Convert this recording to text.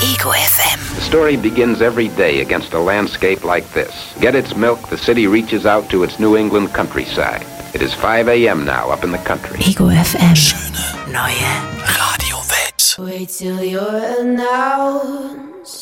Ego FM. The story begins every day against a landscape like this. Get its milk, the city reaches out to its New England countryside. It is 5 a.m. now up in the country. Ego FM. Schöne neue Radiowelt. Wait till you're announced.